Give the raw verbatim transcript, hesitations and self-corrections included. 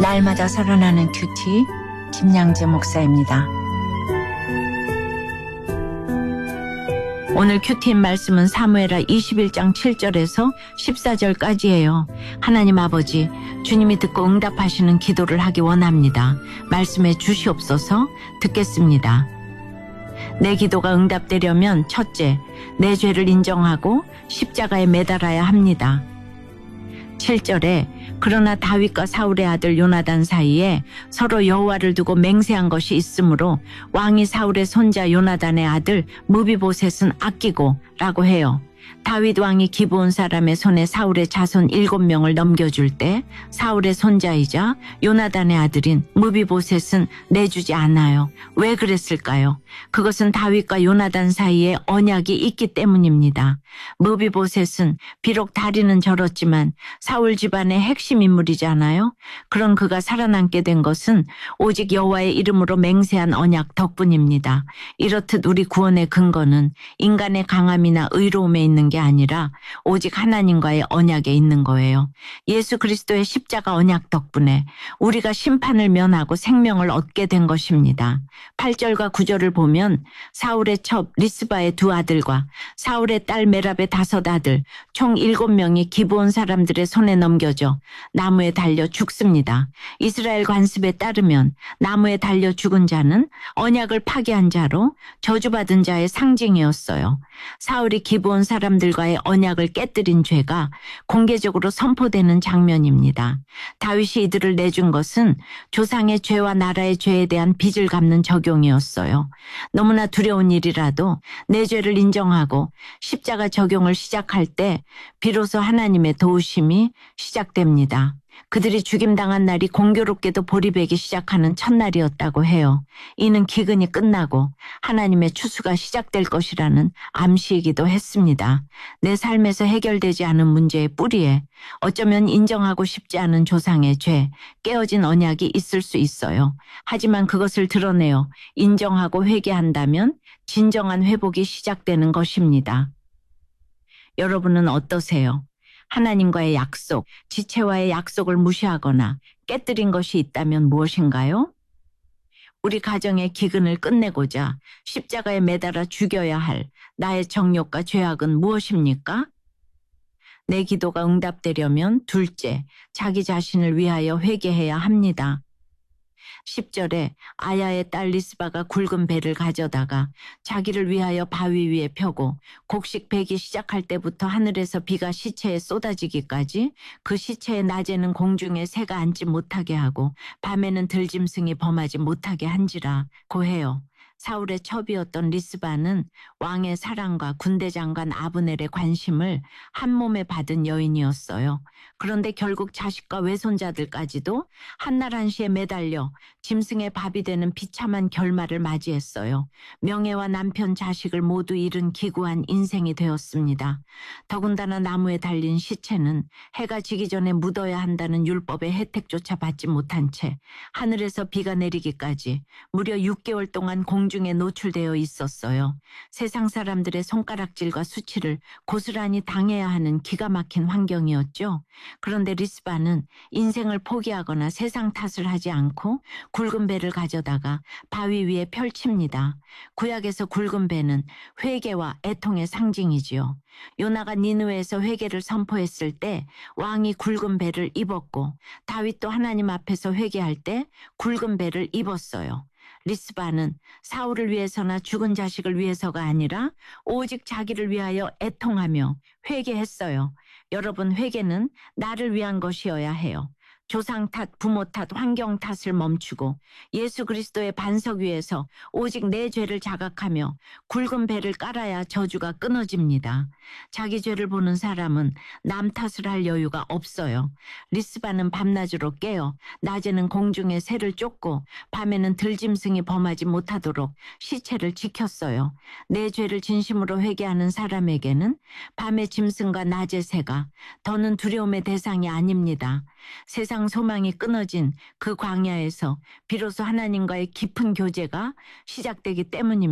날마다 살아나는 큐티 김양재 목사입니다. 오늘 큐티인 말씀은 사무엘하 이십일 장 칠 절에서 십사 절까지예요. 하나님 아버지, 주님이 듣고 응답하시는 기도를 하기 원합니다. 말씀해 주시옵소서. 듣겠습니다. 내 기도가 응답되려면 첫째, 내 죄를 인정하고 십자가에 매달아야 합니다. 칠 절에 그러나 다윗과 사울의 아들 요나단 사이에 서로 여호와를 두고 맹세한 것이 있으므로 왕이 사울의 손자 요나단의 아들 무비보셋은 아끼고 라고 해요. 다윗 왕이 기브온 사람의 손에 사울의 자손 일곱 명을 넘겨줄 때 사울의 손자이자 요나단의 아들인 무비보셋은 내주지 않아요. 왜 그랬을까요? 그것은 다윗과 요나단 사이에 언약이 있기 때문입니다. 무비보셋은 비록 다리는 절었지만 사울 집안의 핵심 인물이잖아요. 그런 그가 살아남게 된 것은 오직 여호와의 이름으로 맹세한 언약 덕분입니다. 이렇듯 우리 구원의 근거는 인간의 강함이나 의로움에 있는 게 아니라 오직 하나님과의 언약에 있는 거예요. 예수 그리스도의 십자가 언약 덕분에 우리가 심판을 면하고 생명을 얻게 된 것입니다. 팔 절과 구 절을 보면 사울의 첩 리스바의 두 아들과 사울의 딸 메랍의 다섯 아들 총 일곱 명이 기브온 사람들의 손에 넘겨져 나무에 달려 죽습니다. 이스라엘 관습에 따르면 나무에 달려 죽은 자는 언약을 파괴한 자로 저주받은 자의 상징이었어요. 사울이 기브온 사람들과의 언약을 깨뜨린 죄가 공개적으로 선포되는 장면입니다. 다윗이 이들을 내준 것은 조상의 죄와 나라의 죄에 대한 빚을 갚는 적용이었어요. 너무나 두려운 일이라도 내 죄를 인정하고 십자가 적용을 시작할 때 비로소 하나님의 도우심이 시작됩니다. 그들이 죽임당한 날이 공교롭게도 보리배기 시작하는 첫날이었다고 해요. 이는 기근이 끝나고 하나님의 추수가 시작될 것이라는 암시이기도 했습니다. 내 삶에서 해결되지 않은 문제의 뿌리에 어쩌면 인정하고 싶지 않은 조상의 죄, 깨어진 언약이 있을 수 있어요. 하지만 그것을 드러내어 인정하고 회개한다면 진정한 회복이 시작되는 것입니다. 여러분은 어떠세요? 하나님과의 약속, 지체와의 약속을 무시하거나 깨뜨린 것이 있다면 무엇인가요? 우리 가정의 기근을 끝내고자 십자가에 매달아 죽여야 할 나의 정욕과 죄악은 무엇입니까? 내 기도가 응답되려면 둘째, 자기 자신을 위하여 회개해야 합니다. 십 절에 아야의 딸 리스바가 굵은 배를 가져다가 자기를 위하여 바위 위에 펴고 곡식 배기 시작할 때부터 하늘에서 비가 시체에 쏟아지기까지 그 시체의 낮에는 공중에 새가 앉지 못하게 하고 밤에는 들짐승이 범하지 못하게 한지라 고해요. 사울의 첩이었던 리스바는 왕의 사랑과 군대 장관 아브넬의 관심을 한 몸에 받은 여인이었어요. 그런데 결국 자식과 외손자들까지도 한날 한시에 매달려 짐승의 밥이 되는 비참한 결말을 맞이했어요. 명예와 남편, 자식을 모두 잃은 기구한 인생이 되었습니다. 더군다나 나무에 달린 시체는 해가 지기 전에 묻어야 한다는 율법의 혜택조차 받지 못한 채 하늘에서 비가 내리기까지 무려 육 개월 동안 공중에 노출되어 있었어요. 세상 사람들의 손가락질과 수치를 고스란히 당해야 하는 기가 막힌 환경이었죠. 그런데 리스바는 인생을 포기하거나 세상 탓을 하지 않고 굵은 배를 가져다가 바위 위에 펼칩니다. 구약에서 굵은 배는 회개와 애통의 상징이지요. 요나가 니느웨에서 회개를 선포했을 때 왕이 굵은 배를 입었고 다윗도 하나님 앞에서 회개할 때 굵은 배를 입었어요. 리스바는 사울을 위해서나 죽은 자식을 위해서가 아니라 오직 자기를 위하여 애통하며 회개했어요. 여러분, 회개는 나를 위한 것이어야 해요. 조상 탓, 부모 탓, 환경 탓을 멈추고 예수 그리스도의 반석 위에서 오직 내 죄를 자각하며 굵은 배를 깔아야 저주가 끊어집니다. 자기 죄를 보는 사람은 남 탓을 할 여유가 없어요. 리스바는 밤낮으로 깨어 낮에는 공중에 새를 쫓고 밤에는 들짐승이 범하지 못하도록 시체를 지켰어요. 내 죄를 진심으로 회개하는 사람에게는 밤의 짐승과 낮의 새가 더는 두려움의 대상이 아닙니다. 세상 소망이 끊어진 그 광야에서 비로소 하나님과의 깊은 교제가 시작되기 때문입니다.